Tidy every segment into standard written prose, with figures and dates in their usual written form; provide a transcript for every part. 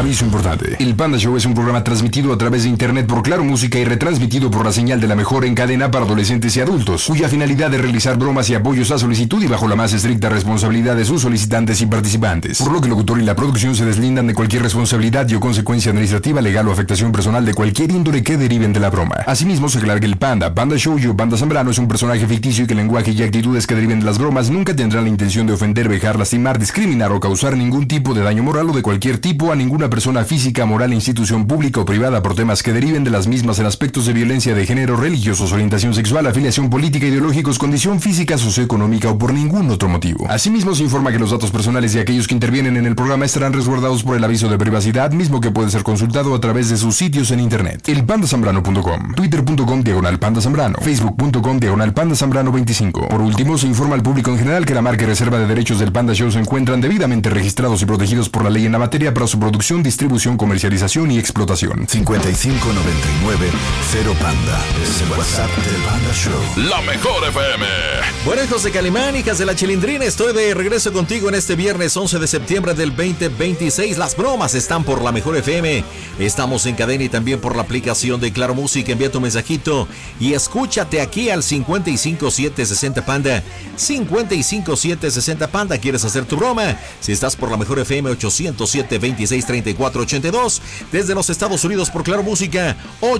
Aviso importante. El Panda Show es un programa transmitido a través de internet por Claro Música y retransmitido por la señal de la mejor en cadena para adolescentes y adultos, cuya finalidad es realizar bromas y apoyos a solicitud y bajo la más estricta responsabilidad de sus solicitantes y participantes. Por lo que el locutor y la producción se deslindan de cualquier responsabilidad y o consecuencia administrativa, legal o afectación personal de cualquier índole que deriven de la broma. Asimismo, se aclara que el Panda Show y Panda Zambrano es un personaje ficticio y que el lenguaje y actitudes que deriven de las bromas nunca tendrán la intención de ofender, vejar, lastimar, discriminar o causar ningún tipo de daño moral o de cualquier tipo a ninguna persona física, moral, institución pública o privada por temas que deriven de las mismas en aspectos de violencia de género, religiosos, orientación sexual, afiliación política, ideológicos, condición física, socioeconómica o por ningún otro motivo. Asimismo, se informa que los datos personales de aquellos que intervienen en el programa estarán resguardados por el aviso de privacidad, mismo que puede ser consultado a través de sus sitios en internet. Elpandasambrano.com, twitter.com/pandazambrano, facebook.com/pandazambrano25. Por último, se informa al público en general que la marca y reserva de derechos del Panda Show se encuentran debidamente registrados y protegidos por la ley en la materia para su producción, distribución, comercialización y explotación. 5599 0 Panda es el WhatsApp del Panda Show. La mejor FM. Bueno, hijos de Calimán, hijas de la Chilindrina, estoy de regreso contigo en este viernes 11 de septiembre del 2026. Las bromas están por la mejor FM. Estamos en cadena y también por la aplicación de Claro Música. Envía tu mensajito y escúchate aquí al 55760 Panda. 55760 Panda. ¿Quieres hacer tu broma? Si estás por la mejor FM 807-2634-82. Desde los Estados Unidos por Claro Música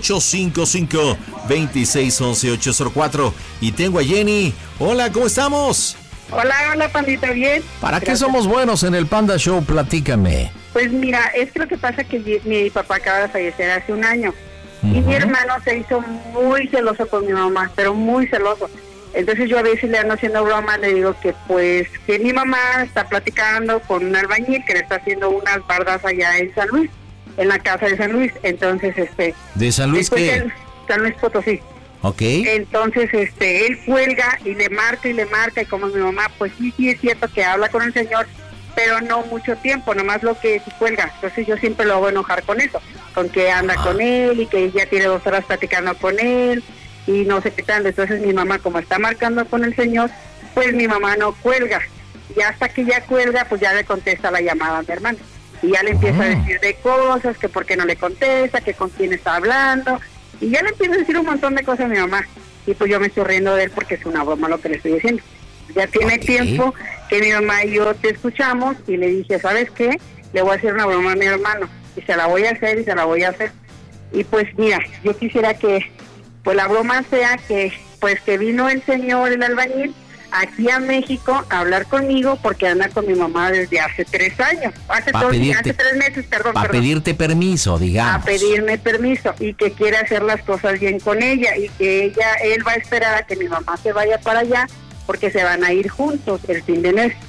855-2611-804. Y tengo a Jenny. Hola, ¿cómo estamos? Hola, Pandita, ¿bien? ¿Para qué somos buenos en el Panda Show? Platícame. Pues mira, es que lo que pasa es que mi papá acaba de fallecer hace un año. Y mi hermano se hizo muy celoso con mi mamá, pero muy celoso. Entonces yo a veces le ando haciendo broma, le digo que pues que mi mamá está platicando con un albañil que le está haciendo unas bardas allá en San Luis, en la casa de San Luis. Entonces, ¿de San Luis qué? San Luis Potosí. Ok. Entonces, él cuelga y le marca, y como mi mamá, pues sí es cierto que habla con el señor, pero no mucho tiempo, nomás lo que sí cuelga. Entonces yo siempre lo hago enojar con eso, con que anda con él y que ya tiene 2 horas platicando con él y no sé qué tal. Entonces mi mamá, como está marcando con el señor, pues mi mamá no cuelga. Y hasta que ya cuelga, pues ya le contesta la llamada a mi hermano. Y ya le empieza a decir de cosas, que por qué no le contesta, que con quién está hablando. Y ya le empiezo a decir un montón de cosas a mi mamá. Y pues yo me estoy riendo de él porque es una broma lo que le estoy diciendo. Ya tiene tiempo que mi mamá y yo te escuchamos y le dije, ¿sabes qué? Le voy a hacer una broma a mi hermano. Y se la voy a hacer. Y pues mira, yo quisiera que pues la broma sea que pues que vino el señor, el albañil, aquí a México a hablar conmigo porque anda con mi mamá desde hace 3 años. Hace 3 meses, perdón. Para pedirte permiso, digamos. A pedirme permiso y que quiere hacer las cosas bien con ella y que él va a esperar a que mi mamá se vaya para allá porque se van a ir juntos el fin de mes.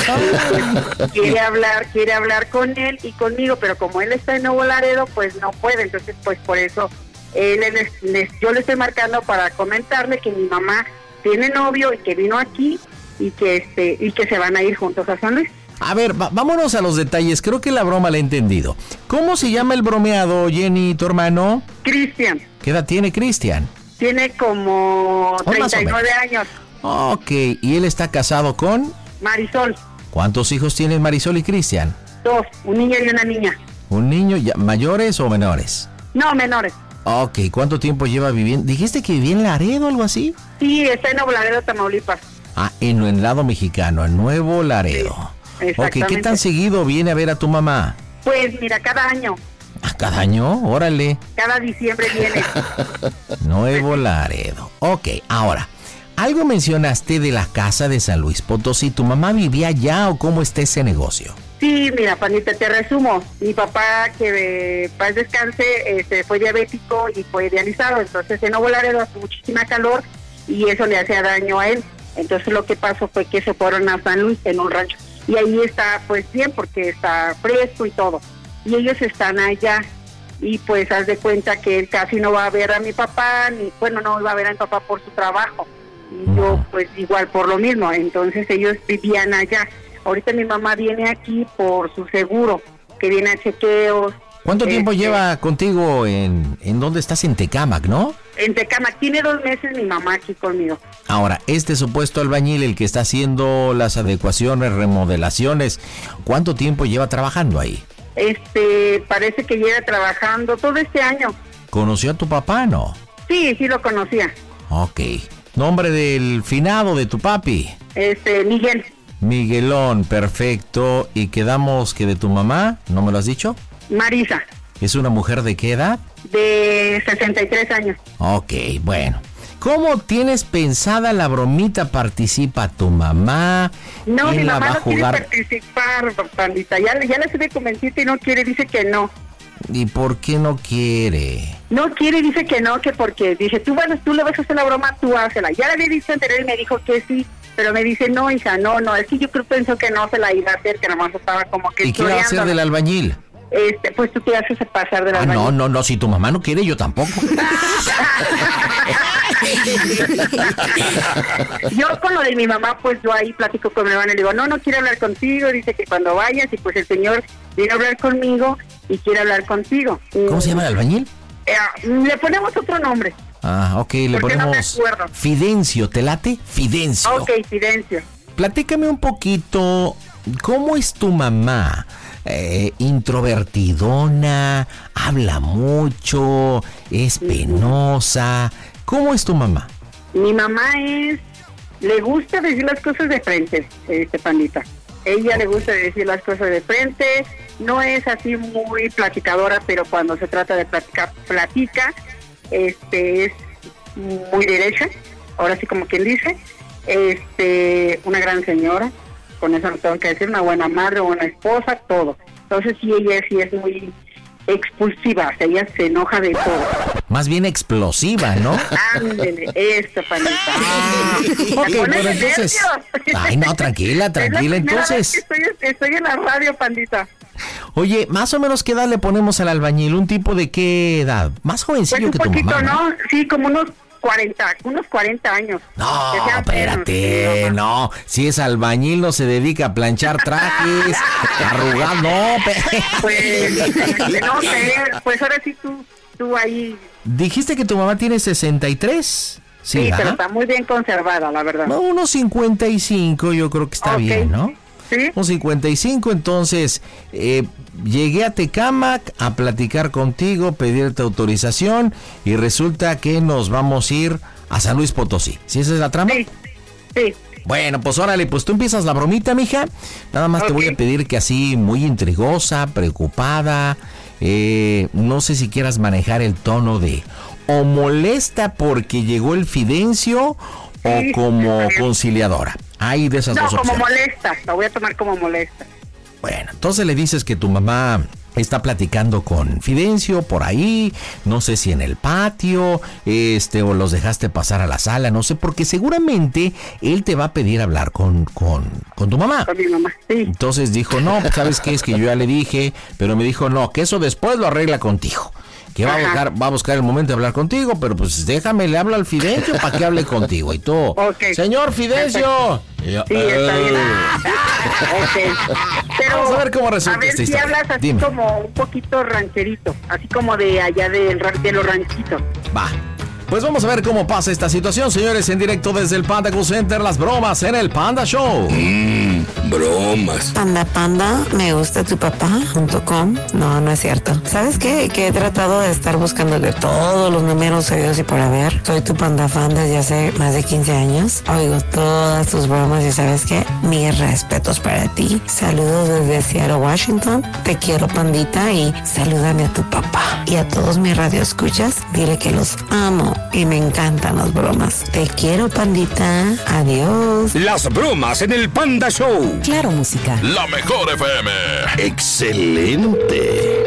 quiere hablar con él y conmigo, pero como él está en Nuevo Laredo, pues no puede. Entonces, pues por eso yo le estoy marcando para comentarle que mi mamá tiene novio y que vino aquí y que se van a ir juntos a San Luis. A ver, vámonos a los detalles. Creo que la broma la he entendido. ¿Cómo se llama el bromeado, Jenny, tu hermano? Cristian. ¿Qué edad tiene Cristian? Tiene como 39 años. Ok, ¿y él está casado con? Marisol. ¿Cuántos hijos tienen Marisol y Cristian? 2, un niño y una niña. ¿Un niño mayores o menores? No, menores. Ok, ¿cuánto tiempo lleva viviendo? ¿Dijiste que vivía en Laredo o algo así? Sí, está en Nuevo Laredo, Tamaulipas. Ah, en el lado mexicano, en Nuevo Laredo. Sí, exactamente. Ok, ¿qué tan seguido viene a ver a tu mamá? Pues mira, cada año. ¿Cada año? Órale. Cada diciembre viene. Nuevo Laredo. Ok, ahora, algo mencionaste de la casa de San Luis Potosí. ¿Tu mamá vivía allá o cómo está ese negocio? Sí, mira, Panita, te resumo. Mi papá, que paz descanse, fue diabético y fue dializado. Entonces en Nuevo Laredo hace muchísima calor y eso le hacía daño a él. Entonces lo que pasó fue que se fueron a San Luis en un rancho. Y ahí está pues bien porque está fresco y todo. Y ellos están allá y pues haz de cuenta que él casi no va a ver a mi papá, no iba a ver a mi papá por su trabajo. Y yo pues igual por lo mismo. Entonces ellos vivían allá. Ahorita mi mamá viene aquí por su seguro, que viene a chequeos. ¿Cuánto tiempo lleva contigo en dónde estás? En Tecámac, ¿no? En Tecámac. Tiene 2 meses mi mamá aquí conmigo. Ahora, este supuesto albañil, el que está haciendo las adecuaciones, remodelaciones, ¿cuánto tiempo lleva trabajando ahí? Parece que lleva trabajando todo este año. ¿Conoció a tu papá, no? Sí, sí lo conocía. Ok. ¿Nombre del finado de tu papi? Miguel. Miguelón, perfecto. ¿Y quedamos que de tu mamá? ¿No me lo has dicho? Marisa. ¿Es una mujer de qué edad? De 63 años. Ok, bueno. ¿Cómo tienes pensada la bromita? ¿Participa tu mamá? No, mi la mamá va a no quiere jugar? participar, pandita. Ya le estuve convenciendo y no quiere, dice que no. ¿Y por qué no quiere? No quiere, dice que no, que porque, dice, tú le vas a hacer la broma, tú hácela. Ya le había dicho anterior y me dijo que sí, pero me dice, no, hija, no, es que yo pensó que no se la iba a hacer, que nomás estaba como que... ¿Y qué va a hacer del albañil? Pues tú te haces pasar del albañil. No, si tu mamá no quiere, yo tampoco. Yo con lo de mi mamá, pues yo ahí platico con mi hermano y le digo, no quiere hablar contigo, dice que cuando vayas, y pues el señor viene a hablar conmigo y quiere hablar contigo. ¿Cómo se llama el albañil? Le ponemos otro nombre. Ah, ok, le ponemos Fidencio, ¿te late? Fidencio. Ok, Fidencio. Platícame un poquito, ¿cómo es tu mamá? Introvertidona, habla mucho, es penosa. ¿Cómo es tu mamá? Mi mamá le gusta decir las cosas de frente, pandita. Ella le gusta decir las cosas de frente, no es así muy platicadora, pero cuando se trata de platicar, platica. Es muy derecha, ahora sí como quien dice. Una gran señora, con eso no tengo que decir, una buena madre, buena esposa, todo. Entonces sí, ella sí es muy expulsiva, o sea, ella se enoja de todo. Más bien explosiva, ¿no? Ándele, eso, pandita. Ok, bueno, entonces... Ay, no, tranquila, entonces. Estoy en la radio, pandita. Oye, más o menos ¿qué edad le ponemos al albañil? ¿Un tipo de qué edad? Más jovencillo pues que tu mamá, ¿no? Sí, como unos 40 años. No, espérate, no. Si es albañil no se dedica a planchar trajes, a arrugar, no. Pues, no sé, pues ahora sí tú ahí. Dijiste que tu mamá tiene 63. Sí, pero está muy bien conservada, la verdad. No, unos 55 yo creo que está bien, ¿no? Sí. Un 55, entonces llegué a Tecámac a platicar contigo, pedirte autorización y resulta que nos vamos a ir a San Luis Potosí. ¿Sí esa es la trama? Sí. Bueno, pues órale, pues tú empiezas la bromita, mija. Nada más te voy a pedir que así muy intrigosa, preocupada, no sé si quieras manejar el tono de o molesta porque llegó el Fidencio o como conciliadora. Hay de esas dos opciones. No, como molesta, la voy a tomar como molesta. Bueno, entonces le dices que tu mamá está platicando con Fidencio por ahí, no sé si en el patio, o los dejaste pasar a la sala, no sé, porque seguramente él te va a pedir hablar con tu mamá. Con mi mamá, sí. Entonces dijo, no, pues ¿sabes qué? Es que yo ya le dije, pero me dijo, no, que eso después lo arregla contigo. Que va a buscar el momento de hablar contigo, pero pues déjame, le hablo al Fidencio para que hable contigo. Y tú, señor Fidencio. Sí, está bien. Pero vamos a ver cómo resulta esta historia. A ver si hablas así como un poquito rancherito, así como de allá de los ranchitos. Va. Pues vamos a ver cómo pasa esta situación, señores, en directo desde el Panda Cool Center, las bromas en el Panda Show. Bromas. Panda, me gusta tu papá.com. No es cierto. ¿Sabes qué? Que he tratado de estar buscando de todos los números oídos y por haber. Soy tu panda fan desde hace más de 15 años. Oigo todas tus bromas y ¿sabes qué? Mis respetos para ti. Saludos desde Seattle, Washington. Te quiero, pandita, y salúdame a tu papá. Y a todos mis radioescuchas, dile que los amo y me encantan las bromas. Te quiero, pandita. Adiós. Las bromas en el Panda Show. Claro, música. La mejor FM. Excelente.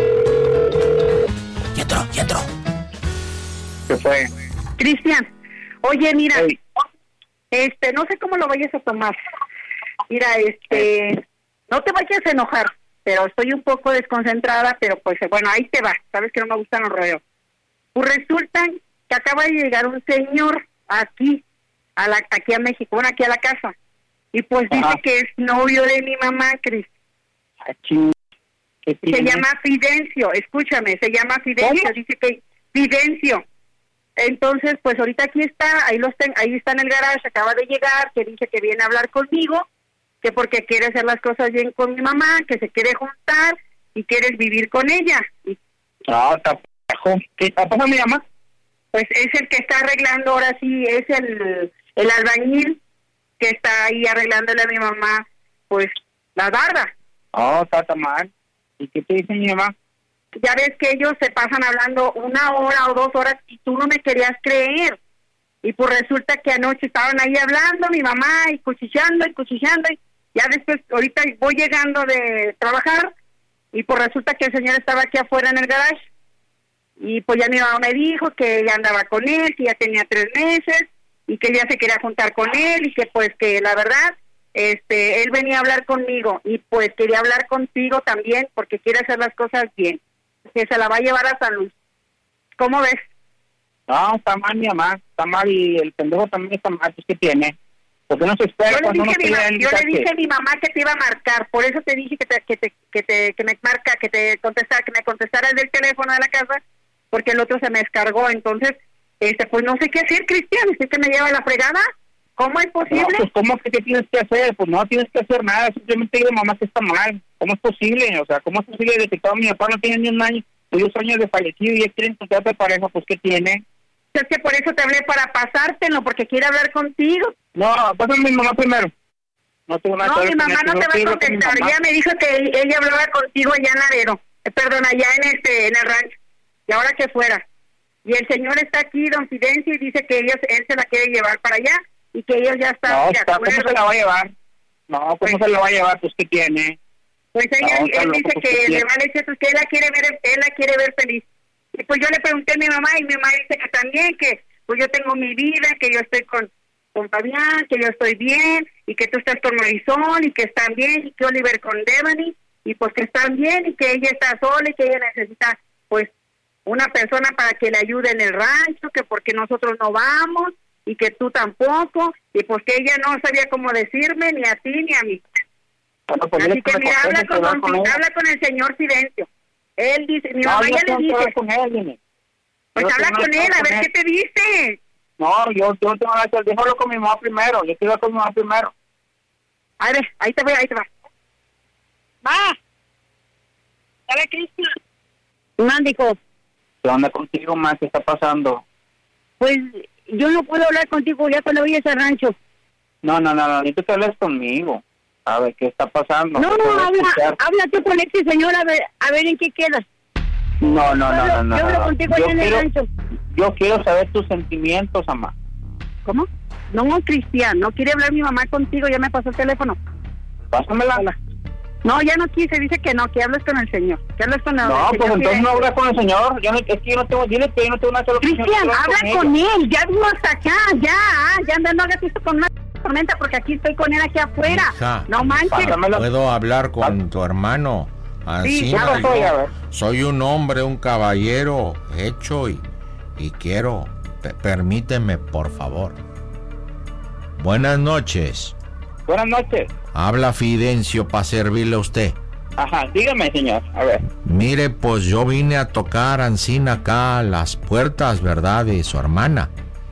Ya entró. ¿Qué fue? Cristian, oye, mira, no sé cómo lo vayas a tomar. Mira, no te vayas a enojar, pero estoy un poco desconcentrada, pero pues bueno, ahí te va. Sabes que no me gustan los rodeos. Pues resulta que acaba de llegar un señor aquí a México, aquí a la casa. Y pues dice que es novio de mi mamá, Cris. Se llama Fidencio, escúchame, se llama Fidencio. ¿Cómo? Dice que Fidencio. Entonces, pues ahorita aquí está, ahí está en el garage, acaba de llegar, que dice que viene a hablar conmigo, que porque quiere hacer las cosas bien con mi mamá, que se quiere juntar, y quieres vivir con ella. Y, No, está p***jo. ¿Qué está pasando, mi mamá? pues es el que está arreglando, ahora sí, es el albañil que está ahí arreglándole a mi mamá, pues, la barda. No, está mal. ¿Y qué te dice mi mamá? Ya ves que ellos se pasan hablando 1 hora o 2 horas y tú no me querías creer. Y pues resulta que anoche estaban ahí hablando mi mamá y cuchicheando. Y ya después, ahorita voy llegando de trabajar y pues resulta que el señor estaba aquí afuera en el garage. Y pues ya mi mamá me dijo que ella andaba con él, que ya tenía 3 meses y que ella se quería juntar con él y que pues que la verdad, él venía a hablar conmigo y pues quería hablar contigo también porque quiere hacer las cosas bien. Que se la va a llevar a San Luis. ¿Cómo ves? No, está mal mi mamá, está mal y el pendejo también está mal, pues ¿qué tiene? ¿Por qué no se espera cuando uno quiere yo le dije a mi mamá que te iba a marcar, por eso te dije que me contestaras del teléfono de la casa, porque el otro se me descargó, entonces, pues no sé qué hacer, Cristian, ¿es que me lleva la fregada? ¿Cómo es posible? No, pues ¿cómo que qué tienes que hacer? Pues no tienes que hacer nada, simplemente digo mamá que está mal. ¿Cómo es posible? O sea, ¿cómo es posible de que todo mi papá no tiene ni un año, 2 años de fallecido y ya quiere encontrarte pareja? Pues ¿qué tiene? Es que por eso te hablé para pasártelo, porque quiere hablar contigo. No, pásame a mi mamá primero. No tengo nada que ver mi mamá no te va a contestar. Ella me dijo que ella hablaba contigo allá en Laredo. Perdón, allá en el rancho. Y ahora que fuera. Y el señor está aquí, don Fidencio, y dice que él se la quiere llevar para allá y que ellos ya están... No, ¿cómo se la va a llevar? No, ¿cómo se la va a llevar? Pues ¿qué tiene? Pues él dice que le vale eso, que él la quiere ver feliz. Y pues yo le pregunté a mi mamá y mi mamá dice que también, que pues yo tengo mi vida, que yo estoy con Fabián, que yo estoy bien, y que tú estás con Marisol, y que están bien, y que Oliver con Devani, y pues que están bien, y que ella está sola, y que ella necesita pues una persona para que le ayude en el rancho, que porque nosotros no vamos, y que tú tampoco, y pues que ella no sabía cómo decirme, ni a ti, ni a mí. Así que mira, habla con el señor Fidencio. Él dice, mi mamá ya le dice. Pues habla con él, a ver qué te dice. No, yo no tengo nada que hacer, déjalo con mi mamá primero, yo quiero con mi mamá primero. A ver, ahí te va. Va. Dale, Cristian. Mándico. ¿Qué onda contigo, más? ¿Qué está pasando? Pues yo no puedo hablar contigo ya cuando vayas al rancho. No, necesito que hables conmigo. A ver, ¿qué está pasando? No, habla tú con este señor, a ver en qué quedas. No. Yo hablo contigo allá en el rancho. Yo quiero saber tus sentimientos, mamá. ¿Cómo? No, Cristian, no quiere hablar mi mamá contigo, ya me pasó el teléfono. Pásamela. Hola. No, ya no quise, dice que no, que hables con el señor. Que hables con el No, señor, pues entonces no hablas con el señor. Es que yo no tengo, dile que yo no tengo nada que hablar. Cristian, habla con él, ya vino hasta acá, ya no hagas esto con una tormenta porque aquí estoy con él aquí afuera. Hija, no manches. ¿Puedo hablar con tu hermano? Así sí, soy un hombre, un caballero hecho y quiero, permíteme por favor. Buenas noches. Buenas noches. Habla Fidencio para servirle a usted. Ajá, dígame, señor, a ver. Mire, pues yo vine a tocar ansín acá las puertas, ¿verdad?, de su hermana.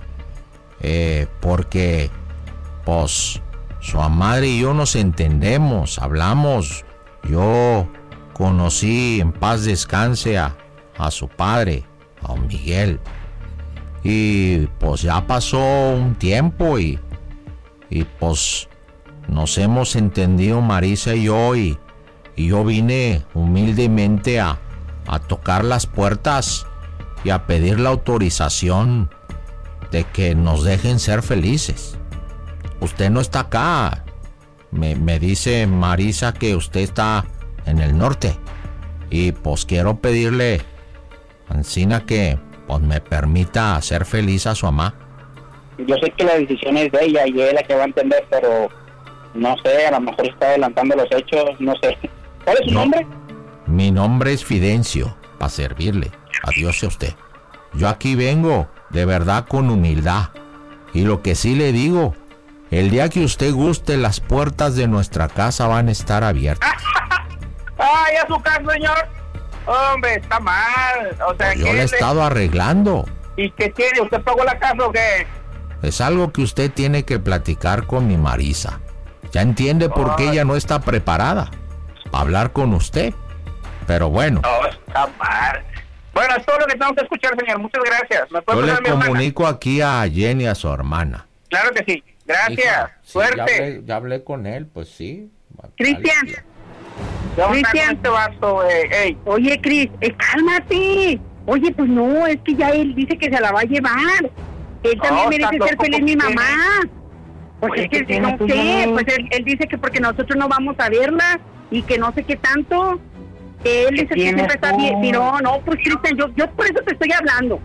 Porque, pues, su madre y yo nos entendemos, hablamos. Yo conocí en paz descanse a su padre, a don Miguel. Y pues ya pasó un tiempo y pues nos hemos entendido Marisa y yo y yo vine humildemente a tocar las puertas y a pedir la autorización de que nos dejen ser felices. Usted no está acá. Me dice Marisa que usted está en el norte y pues quiero pedirle Ancina que pues me permita hacer feliz a su mamá. Yo sé que la decisión es de ella y ella es la que va a entender, pero no sé, a lo mejor está adelantando los hechos, no sé. ¿Cuál es su nombre? Mi nombre es Fidencio, para servirle. Adiós a usted. Yo aquí vengo, de verdad, con humildad. Y lo que sí le digo, el día que usted guste, las puertas de nuestra casa van a estar abiertas. ¡Ay, a su casa, señor! Hombre, está mal. O sea, pues yo le he estado arreglando. ¿Y qué tiene? ¿Usted pagó la casa o qué? Es algo que usted tiene que platicar con mi Marisa. Ya entiende por qué ella no está preparada para hablar con usted. Pero bueno. No, está mal. Bueno, es todo lo que tengo que escuchar, señor. Muchas gracias. Yo le comunico aquí a Jenny, a su hermana. Claro que sí. Gracias. Hija, Suerte. Sí, ya hablé con él, pues sí. Cristian. Cristian, este vato, ey. Oye, Cris, cálmate. Oye, pues no, es que ya él dice que se la va a llevar. Él también merece ser feliz, mi mamá. Pues Oye, es que no tú sé, no. pues él dice que porque nosotros no vamos a verla y que no sé qué tanto. Que él dice que siempre está bien. No, pues Cristian, yo por eso te estoy hablando.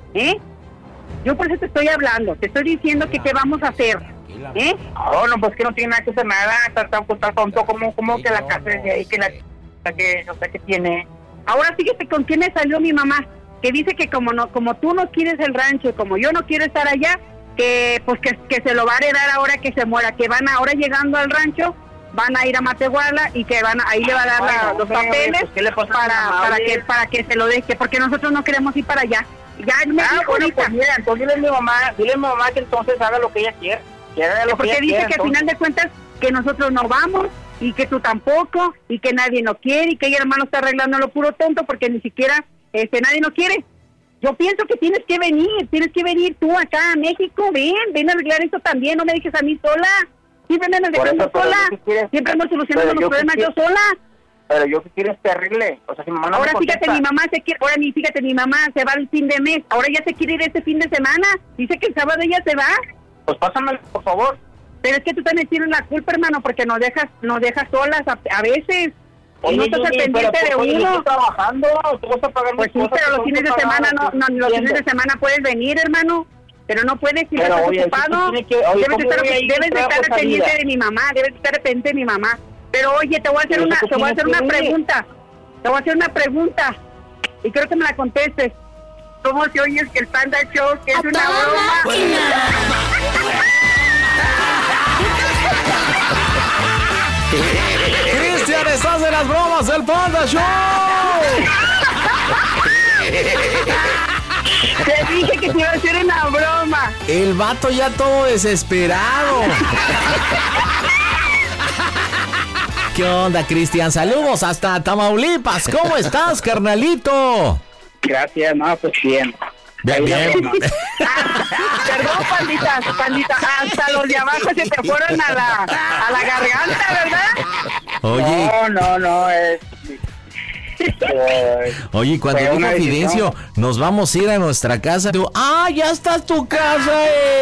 Yo por eso te estoy hablando. Te estoy diciendo que qué vamos a hacer. No, pues que no tiene nada que hacer nada. Está tonto como que la casa de ahí, que no sé qué tiene. Ahora fíjate con quién me salió mi mamá, que dice que como tú no quieres el rancho y como yo no quiero estar allá, que pues que se lo va a heredar ahora que se muera, que van ahora llegando al rancho, van a ir a Matehuala y que ahí le va a dar los papeles para que se lo deje, porque nosotros no queremos ir para allá. Ya me dijo ahorita. Pues mira, entonces dile a mi mamá que entonces haga lo que ella quiera. Porque dice que al final de cuentas que nosotros no vamos y que tú tampoco y que nadie no quiere y que ella hermano está arreglando lo puro tonto porque ni siquiera nadie no quiere. Yo pienso que tienes que venir tú acá a México, ven a arreglar esto también, no me dejes a mí sola. Siempre me andas dejando sola, siempre ando solucionando los problemas yo sola. Pero yo qué quiero que arregle, o sea, si mamá no ahora me contesta. Fíjate, mi mamá se va el fin de mes, ahora ya se quiere ir este fin de semana, dice que el sábado ella se va. Pues pásamelo, por favor. Pero es que tú también tienes la culpa, hermano, porque nos dejas solas a veces. Oye, no estás al pendiente de uno. Yo estoy trabajando, tú vas a pagar pues sí, pero los fines de semana los fines de semana puedes venir, hermano. Pero no puedes, si estás ocupado. Debes estar al pendiente de mi mamá, debes estar al pendiente de mi mamá. Pero oye, te voy a hacer una pregunta. Te voy a hacer una pregunta. Y creo que me la contestes. ¿Cómo se oye el Panda Show? Que es una broma. Cristian, estás en las bromas del Panda Show. Te dije que te iba a hacer una broma. El vato ya todo desesperado. ¿Qué onda, Cristian? Saludos hasta Tamaulipas. ¿Cómo estás, carnalito? Gracias, no, pues bien. Bien. Perdón, pandita, hasta los de abajo se te fueron a la garganta, ¿verdad? Oye. No, es... Oye, cuando dijo Fidencio, nos vamos a ir a nuestra casa, tú, ya está tu casa,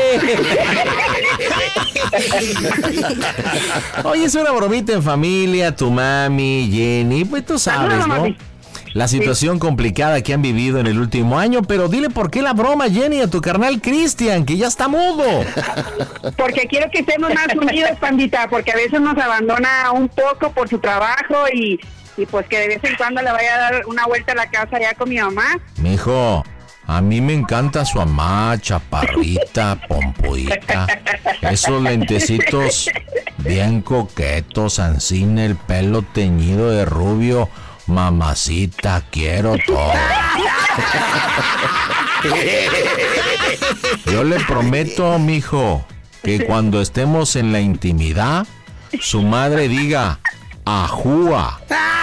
Oye, es una bromita en familia, tu mami, Jenny, pues tú sabes, ¿no? La situación complicada que han vivido en el último año, pero dile por qué la broma, Jenny, a tu carnal Cristian, que ya está mudo. Porque quiero que estemos más unidos, pandita, porque a veces nos abandona un poco por su trabajo y pues que de vez en cuando le vaya a dar una vuelta a la casa ya con mi mamá. Mijo, a mí me encanta su mamá, chaparrita, pompuita, esos lentecitos bien coquetos, ansina, el pelo teñido de rubio. Mamacita, quiero todo. Yo le prometo, mijo, que cuando estemos en la intimidad, su madre diga, ajúa.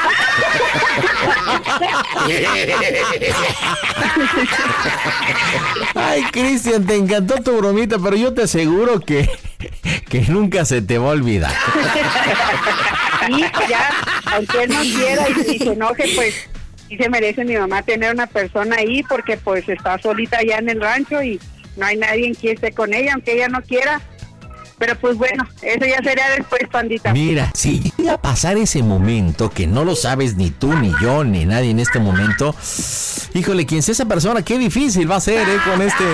Ay, Cristian, te encantó tu bromita, pero yo te aseguro que nunca se te va a olvidar. Sí, pues ya, aunque él no quiera y se enoje, pues sí se merece mi mamá tener una persona ahí, porque pues está solita allá en el rancho y no hay nadie que esté con ella, aunque ella no quiera. Pero pues bueno, eso ya sería después, pandita. Mira, si llega a pasar ese momento que no lo sabes ni tú, ni yo, ni nadie en este momento, híjole, ¿quién sea esa persona? Qué difícil va a ser, con este...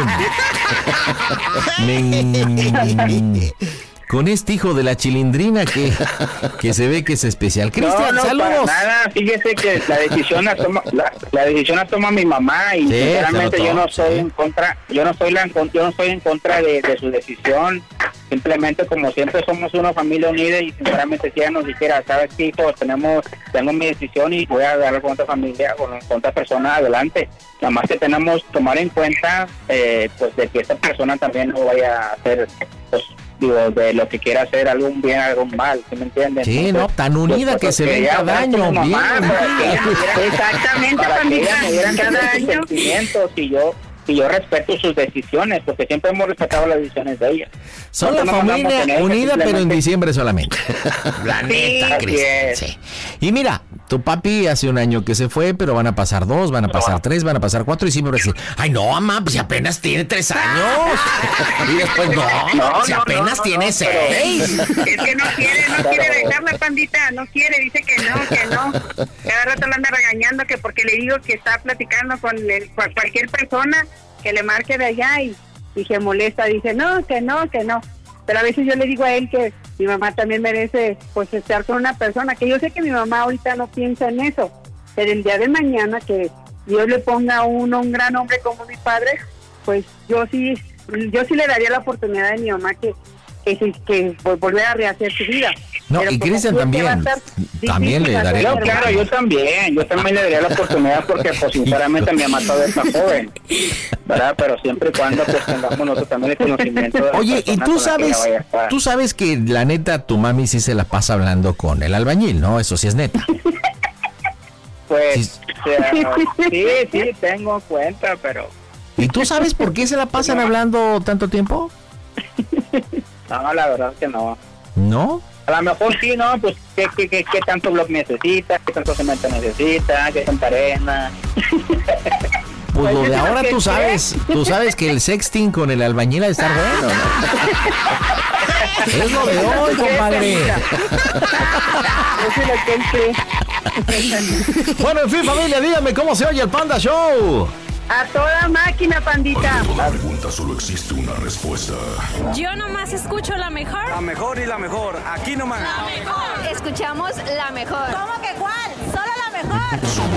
Con este hijo de la chilindrina que se ve que es especial. Cristian, no, saludos. Para nada, fíjese que la decisión la toma mi mamá y sí, sinceramente yo no estoy en contra, yo no estoy en contra de su decisión. Simplemente, como siempre somos una familia unida, y sinceramente si ella nos dijera, sabes qué, hijo, tengo mi decisión y voy a hablar con otra familia, con otra persona, adelante. Nada más que tenemos tomar en cuenta pues de que esta persona también no vaya a hacer, pues de lo que quiera hacer, algún bien, algún mal, ¿sí me entienden? Sí, entonces, no, tan unida que se ven cada año. Exactamente, para que ellas me dieran cada sus año. sentimientos y yo respeto sus decisiones, porque siempre hemos respetado las decisiones de ellas. Son la Nosotros no mandamos familia en ellas, unida, pero en simplemente- diciembre solamente. La neta, así Cristian. es. Sí. Y mira, tu papi hace un año que se fue, pero van a pasar 2, van a pasar 3, van a pasar 4 y siempre va a decir, ay no, mamá, pues si apenas tiene 3 años. Y después, no, si apenas tiene 6. Es que no quiere dejarla, pandita, no quiere, dice que no. Cada rato la anda regañando que porque le digo que está platicando con cualquier persona que le marque de allá y se molesta, dice no. Pero a veces yo le digo a él que mi mamá también merece pues estar con una persona, que yo sé que mi mamá ahorita no piensa en eso, pero el día de mañana que Dios le ponga a uno un gran hombre como mi padre, pues yo sí le daría la oportunidad de mi mamá que volver a rehacer su vida. No, Pero y como Cristian tú, que también. va a estar También le difícil daré la hacer, No, claro, yo también le daría la oportunidad porque pues sinceramente mi mamá todavía está joven, ¿verdad? Pero siempre y cuando pues tengamos nosotros también el conocimiento de la Oye, y persona tú con la que ella sabes, vaya a estar. tú sabes que la neta tu mami sí se la pasa hablando con el albañil, ¿no? Eso sí es neta. Pues, sí, tengo cuenta, pero ¿Y tú sabes por qué se la pasan hablando tanto tiempo? no, la verdad que no. ¿No? A lo mejor sí, ¿no? Pues, ¿qué tanto bloque necesita? ¿Qué tanto cemento necesita? ¿Qué tanta arena? Pues lo de eso es lo ahora que tú sabes que el sexting con el albañil ha de estar bueno, ¿no? Es lo de hoy, compadre. Eso es lo que él cree. Bueno, en fin, familia, díganme cómo se oye el Panda Show. A toda máquina, pandita. Toda pregunta solo existe una respuesta. Yo nomás escucho la mejor. La mejor y la mejor, aquí nomás. Escuchamos la mejor. ¿Cómo que cuál? Solo la mejor. Somos